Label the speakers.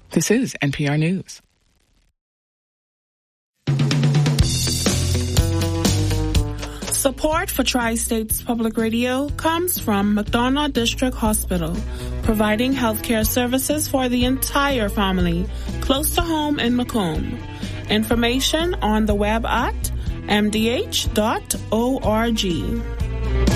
Speaker 1: This is NPR News.
Speaker 2: Support for Tri-States Public Radio comes from McDonough District Hospital, providing healthcare services for the entire family, close to home in Macomb. Information on the web at mdh.org.